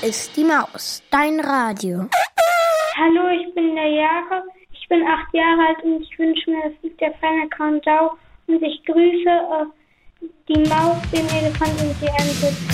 ist die Maus, dein Radio. Hallo, ich bin der Jakob. Ich bin 8 Jahre alt und ich wünsche mir das Lied der feine Countdown. Und ich grüße die Maus, den Elefant und die Ente.